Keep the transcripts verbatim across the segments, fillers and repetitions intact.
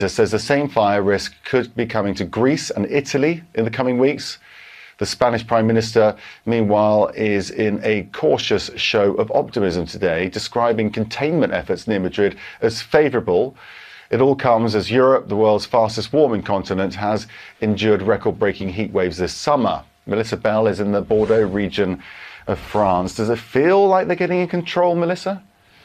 says the same fire risk could be coming to Greece and Italy in the coming weeks. The Spanish Prime Minister, meanwhile, is in a cautious show of optimism today, describing containment efforts near Madrid as favourable. It all comes as Europe, the world's fastest warming continent, has endured record-breaking heat waves this summer. Melissa Bell is in the Bordeaux region of France. Does it feel like they're getting in control, Melissa?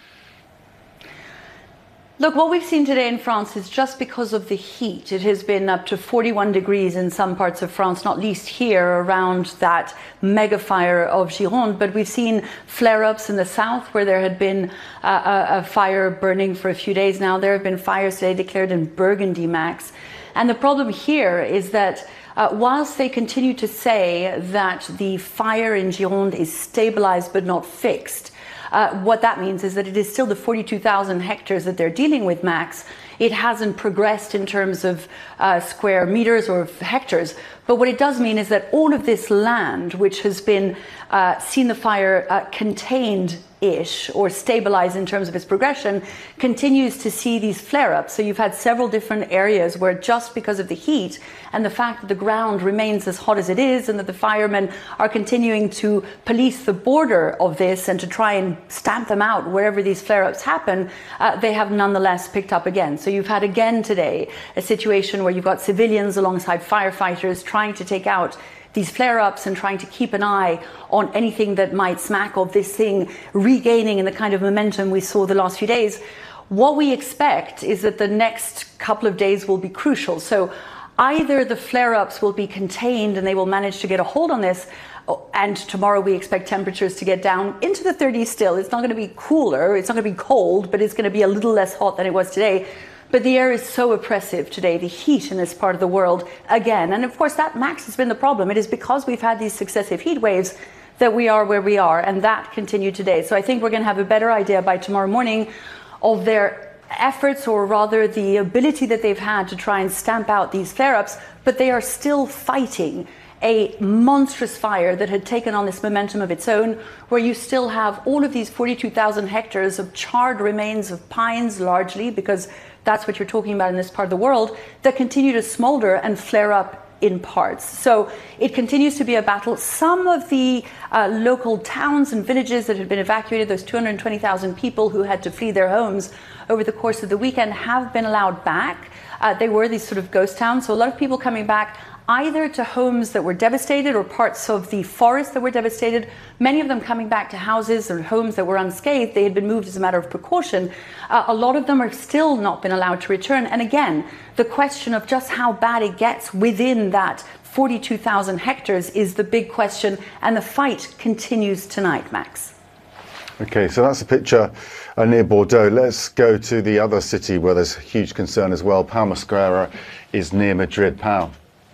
Look, what we've seen today in France is just because of the heat. It has been up to forty-one degrees in some parts of France, not least here around that mega fire of Gironde. But we've seen flare-ups in the south where there had been a, a, a fire burning for a few days now. There have been fires today declared in Burgundy, Max. And the problem here is that uh, whilst they continue to say that the fire in Gironde is stabilized but not fixed, Uh, what that means is that it is still the forty-two thousand hectares that they're dealing with, Max. It hasn't progressed in terms of uh, square meters or hectares. But what it does mean is that all of this land, which has been uh, seen the fire uh, contained-ish or stabilized in terms of its progression, continues to see these flare-ups. So you've had several different areas where just because of the heat and the fact that the ground remains as hot as it is and that the firemen are continuing to police the border of this and to try and stamp them out wherever these flare-ups happen, uh, they have nonetheless picked up again. So you've had again today a situation where you've got civilians alongside firefighters trying to take out these flare-ups and trying to keep an eye on anything that might smack of this thing regaining in the kind of momentum we saw the last few days. What we expect is that the next couple of days will be crucial. So either the flare-ups will be contained and they will manage to get a hold on this, and tomorrow we expect temperatures to get down into the thirties still. It's not going to be cooler, it's not going to be cold, but it's going to be a little less hot than it was today. But the air is so oppressive today, the heat in this part of the world, again. And of course, that, Max, has been the problem. It is because we've had these successive heat waves that we are where we are, and that continued today. So I think we're going to have a better idea by tomorrow morning of their efforts, or rather the ability that they've had to try and stamp out these flare-ups, but they are still fighting a monstrous fire that had taken on this momentum of its own, where you still have all of these forty-two thousand hectares of charred remains of pines, largely, because that's what you're talking about in this part of the world, that continue to smolder and flare up in parts. So it continues to be a battle. Some of the uh, local towns and villages that had been evacuated, those two hundred twenty thousand people who had to flee their homes over the course of the weekend, have been allowed back. Uh, they were these sort of ghost towns. So a lot of people coming back either to homes that were devastated or parts of the forest that were devastated, many of them coming back to houses or homes that were unscathed. They had been moved as a matter of precaution. Uh, a lot of them are still not been allowed to return. And again, the question of just how bad it gets within that forty-two thousand hectares is the big question, and the fight continues tonight, Max. Okay, so that's a picture uh, near Bordeaux. Let's go to the other city where there's huge concern as well. Pau Mosquera is near Madrid. Pau.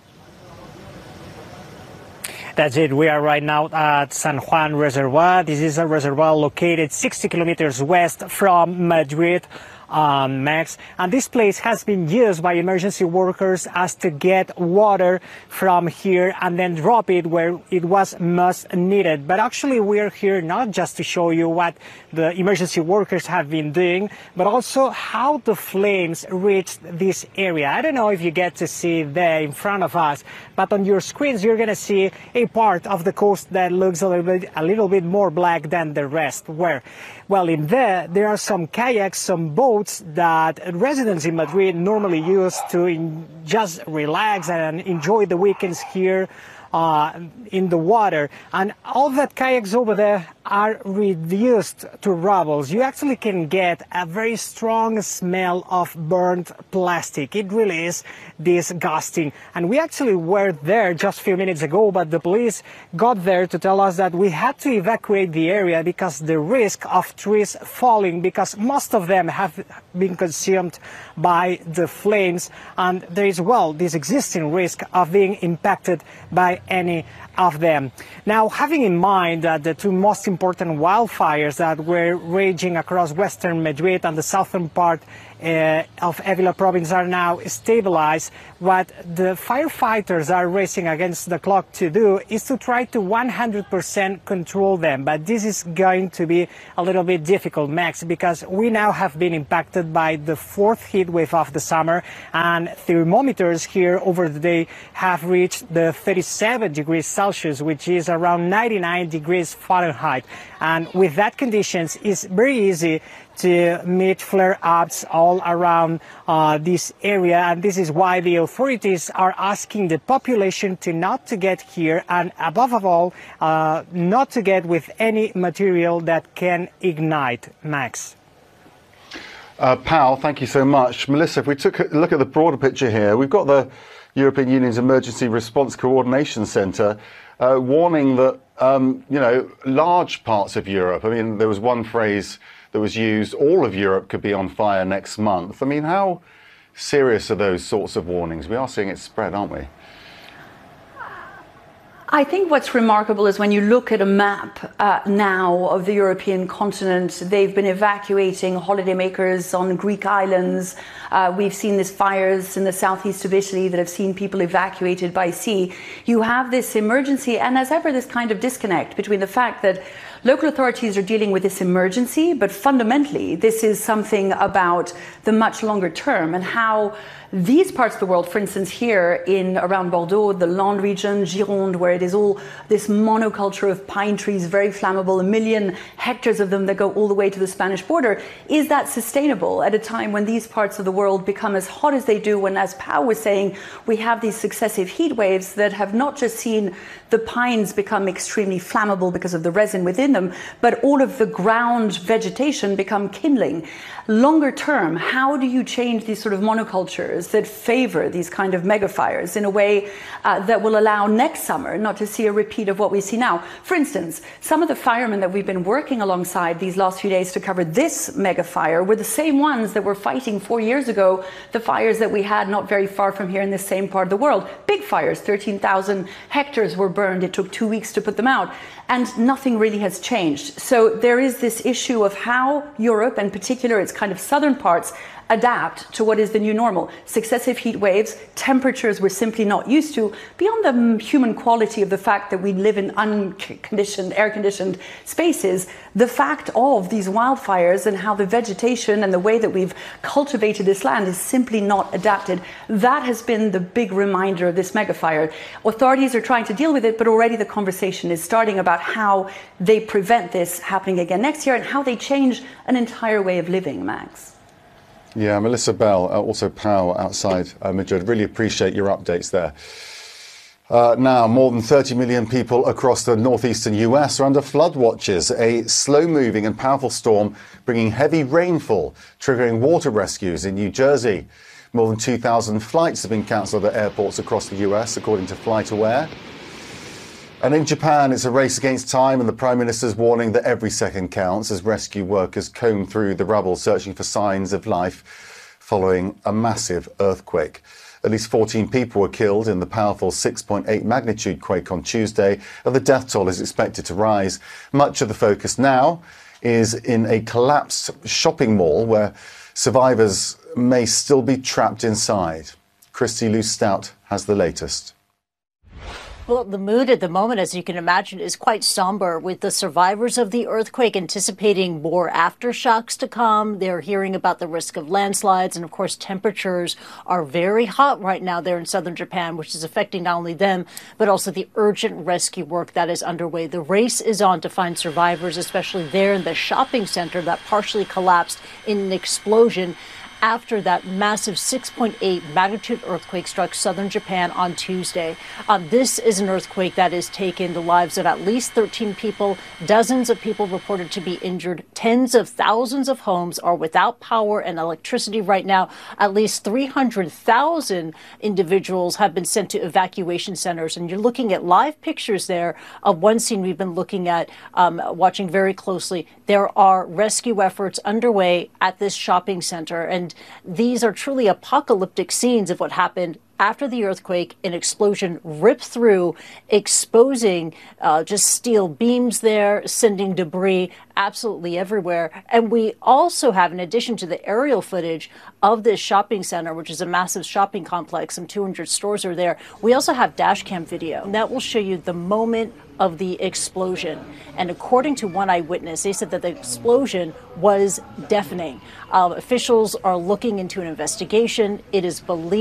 That's it. We are right now at San Juan Reservoir. This is a reservoir located sixty kilometers west from Madrid, um, Max. And this place has been used by emergency workers as to get water from here and then drop it where it was most needed. But actually, we're here not just to show you what the emergency workers have been doing, but also how the flames reached this area. I don't know if you get to see there in front of us, but on your screens, you're going to see a part of the coast that looks a little bit, a little bit more black than the rest. Where? Well, in there, there are some kayaks, some boats that residents in Madrid normally use to in, just relax and enjoy the weekends here uh, in the water. And all that kayaks over there are reduced to rubbles. You actually can get a very strong smell of burnt plastic. It really is disgusting. And we actually were there just a few minutes ago, but the police got there to tell us that we had to evacuate the area because the risk of trees falling, because most of them have been consumed by the flames, and there is, well, this existing risk of being impacted by any of them. Now, having in mind that the two most important wildfires that were raging across western Madrid and the southern part uh, of Avila province are now stabilized. What the firefighters are racing against the clock to do is to try to one hundred percent control them. But this is going to be a little bit difficult, Max, because we now have been impacted by the fourth heat wave of the summer, and thermometers here over the day have reached the thirty-seven degrees Celsius, which is around ninety-nine degrees Fahrenheit. And with that conditions, it's very easy to meet flare-ups all around uh, this area, and this is why the authorities are asking the population to not to get here, and above all, uh, not to get with any material that can ignite. Max. Uh, Pal, thank you so much. Melissa, if we took a look at the broader picture here, we've got the European Union's Emergency Response Coordination Centre uh, warning that, um, you know, large parts of Europe, I mean, there was one phrase that was used, all of Europe could be on fire next month. I mean, how serious are those sorts of warnings? We are seeing it spread, aren't we? I think what's remarkable is when you look at a map uh, now of the European continent, they've been evacuating holidaymakers on Greek islands. Uh, we've seen these fires in the southeast of Italy that have seen people evacuated by sea. You have this emergency, and as ever, this kind of disconnect between the fact that local authorities are dealing with this emergency, but fundamentally, this is something about the much longer term and how these parts of the world, for instance, here in around Bordeaux, the Landes region, Gironde, where it is all this monoculture of pine trees, very flammable, a million hectares of them that go all the way to the Spanish border, is that sustainable at a time when these parts of the world become as hot as they do, when, as Pau was saying, we have these successive heat waves that have not just seen the pines become extremely flammable because of the resin within them, but all of the ground vegetation become kindling. Longer term, how do you change these sort of monocultures that favor these kind of mega fires in a way uh, that will allow next summer not to see a repeat of what we see now? For instance, some of the firemen that we've been working alongside these last few days to cover this mega fire were the same ones that were fighting four years ago the fires that we had not very far from here in the same part of the world. Big fires, thirteen thousand hectares were burned. It took two weeks to put them out, and nothing really has changed. So there is this issue of how Europe, in particular its kind of southern parts, adapt to what is the new normal. Successive heat waves, temperatures we're simply not used to, beyond the human quality of the fact that we live in unconditioned, air-conditioned spaces, the fact of these wildfires and how the vegetation and the way that we've cultivated this land is simply not adapted. That has been the big reminder of this megafire. Authorities are trying to deal with it, but already the conversation is starting about how they prevent this happening again next year and how they change an entire way of living, Max. Yeah, Melissa Bell, uh, also Pau outside uh, Madrid. Really appreciate your updates there. Uh, now, more than thirty million people across the northeastern U S are under flood watches. A slow-moving and powerful storm bringing heavy rainfall, triggering water rescues in New Jersey. More than two thousand flights have been cancelled at airports across the U S, according to FlightAware. And in Japan, it's a race against time, and the Prime Minister's warning that every second counts as rescue workers comb through the rubble searching for signs of life following a massive earthquake. At least fourteen people were killed in the powerful six point eight magnitude quake on Tuesday, and the death toll is expected to rise. Much of the focus now is in a collapsed shopping mall where survivors may still be trapped inside. Christy Lou Stout has the latest. Well, the mood at the moment, as you can imagine, is quite somber, with the survivors of the earthquake anticipating more aftershocks to come. They're hearing about the risk of landslides. And of course, temperatures are very hot right now there in southern Japan, which is affecting not only them, but also the urgent rescue work that is underway. The race is on to find survivors, especially there in the shopping center that partially collapsed in an explosion after that massive six point eight magnitude earthquake struck southern Japan on Tuesday. Um, this is an earthquake that has taken the lives of at least thirteen people. Dozens of people reported to be injured. Tens of thousands of homes are without power and electricity right now. At least three hundred thousand individuals have been sent to evacuation centers. And you're looking at live pictures there of one scene we've been looking at, um, watching very closely. There are rescue efforts underway at this shopping center. And these are truly apocalyptic scenes of what happened After the earthquake, an explosion ripped through, exposing uh, just steel beams there, sending debris absolutely everywhere. And we also have, in addition to the aerial footage of this shopping center, which is a massive shopping complex, some two hundred stores are there, we also have dash cam video. And that will show you the moment of the explosion. And according to one eyewitness, they said that the explosion was deafening. Um, officials are looking into an investigation. It is believed